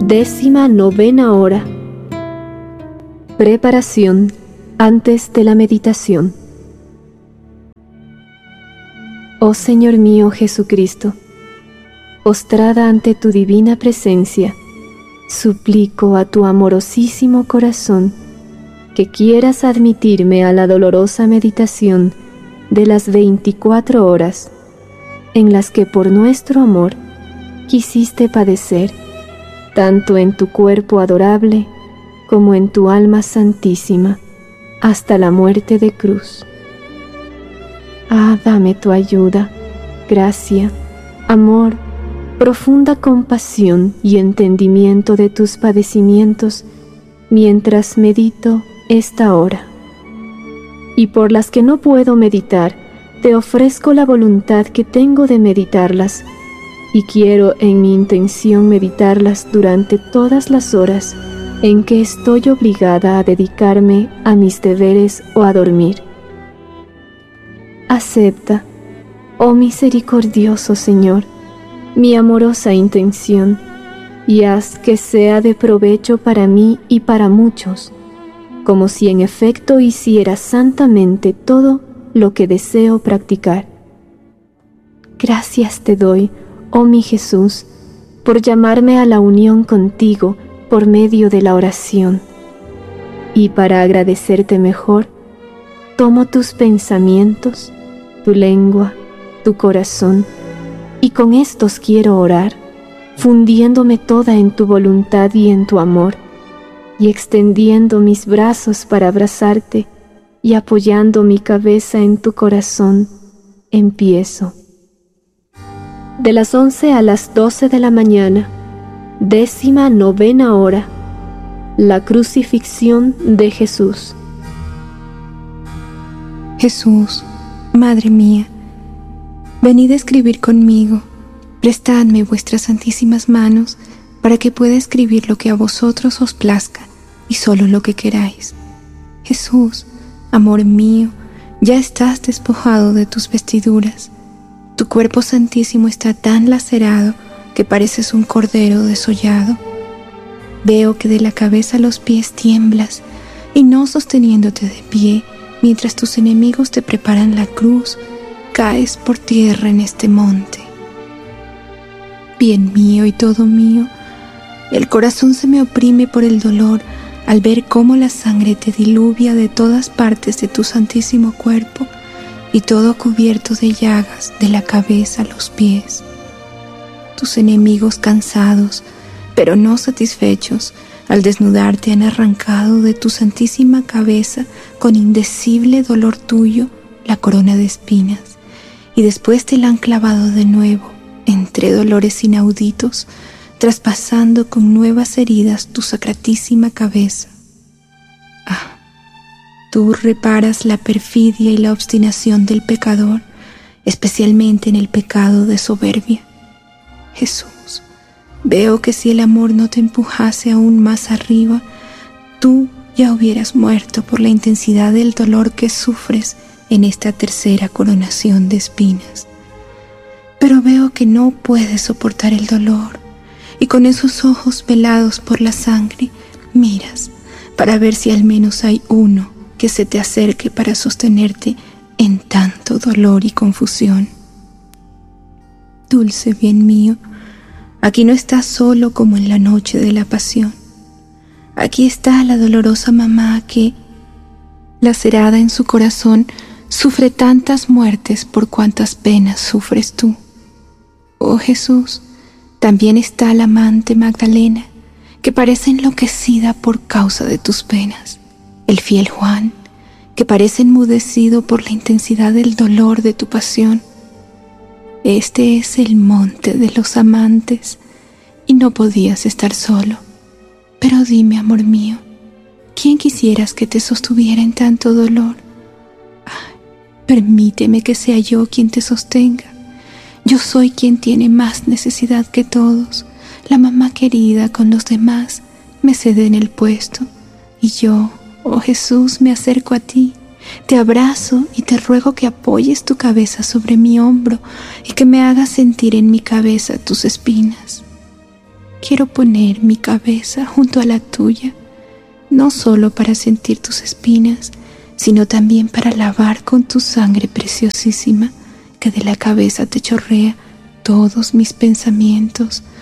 19ª hora. Preparación antes de la meditación. Oh Señor mío Jesucristo, postrada ante tu divina presencia, suplico a tu amorosísimo corazón que quieras admitirme a la dolorosa meditación de las 24 horas en las que por nuestro amor quisiste padecer, tanto en tu cuerpo adorable como en tu alma santísima, hasta la muerte de cruz. Ah, dame tu ayuda, gracia, amor, profunda compasión y entendimiento de tus padecimientos mientras medito esta hora. Y por las que no puedo meditar, te ofrezco la voluntad que tengo de meditarlas, y quiero en mi intención meditarlas durante todas las horas en que estoy obligada a dedicarme a mis deberes o a dormir. Acepta, oh misericordioso Señor, mi amorosa intención, y haz que sea de provecho para mí y para muchos, como si en efecto hiciera santamente todo lo que deseo practicar. Gracias te doy, oh mi Jesús, por llamarme a la unión contigo por medio de la oración. Y para agradecerte mejor, tomo tus pensamientos, tu lengua, tu corazón, y con estos quiero orar, fundiéndome toda en tu voluntad y en tu amor, y extendiendo mis brazos para abrazarte y apoyando mi cabeza en tu corazón, empiezo. De las 11 a las 12 de la mañana, 19ª hora, la crucifixión de Jesús. Jesús, Madre mía, venid a escribir conmigo, prestadme vuestras santísimas manos para que pueda escribir lo que a vosotros os plazca y solo lo que queráis. Jesús, amor mío, ya estás despojado de tus vestiduras. Tu cuerpo santísimo está tan lacerado que pareces un cordero desollado. Veo que de la cabeza a los pies tiemblas, y no sosteniéndote de pie, mientras tus enemigos te preparan la cruz, caes por tierra en este monte. Bien mío y todo mío, el corazón se me oprime por el dolor al ver cómo la sangre te diluvia de todas partes de tu santísimo cuerpo, y todo cubierto de llagas de la cabeza a los pies. Tus enemigos cansados, pero no satisfechos, al desnudarte han arrancado de tu santísima cabeza con indecible dolor tuyo la corona de espinas, y después te la han clavado de nuevo, entre dolores inauditos, traspasando con nuevas heridas tu sacratísima cabeza. Ah, tú reparas la perfidia y la obstinación del pecador, especialmente en el pecado de soberbia. Jesús, veo que si el amor no te empujase aún más arriba, tú ya hubieras muerto por la intensidad del dolor que sufres en esta tercera coronación de espinas. Pero veo que no puedes soportar el dolor, y con esos ojos velados por la sangre miras para ver si al menos hay uno que se te acerque para sostenerte en tanto dolor y confusión. Dulce bien mío, aquí no estás solo como en la noche de la pasión. Aquí está la dolorosa mamá que, lacerada en su corazón, sufre tantas muertes por cuantas penas sufres tú. Oh Jesús, también está la amante Magdalena, que parece enloquecida por causa de tus penas. El fiel Juan, que parece enmudecido por la intensidad del dolor de tu pasión. Este es el monte de los amantes, y no podías estar solo. Pero dime, amor mío, ¿quién quisieras que te sostuviera en tanto dolor? Ay, permíteme que sea yo quien te sostenga. Yo soy quien tiene más necesidad que todos. La mamá querida con los demás me cede en el puesto, y yo, oh Jesús, me acerco a ti, te abrazo y te ruego que apoyes tu cabeza sobre mi hombro y que me hagas sentir en mi cabeza tus espinas. quiero poner mi cabeza junto a la tuya, no solo para sentir tus espinas, sino también para lavar con tu sangre preciosísima, que de la cabeza te chorrea todos mis pensamientos,